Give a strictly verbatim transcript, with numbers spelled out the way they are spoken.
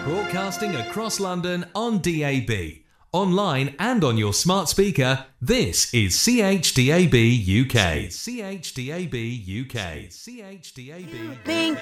Broadcasting across London on D A B, online and on your smart speaker, this is C H D A B U K. C H D A B U K. C H D A B. Think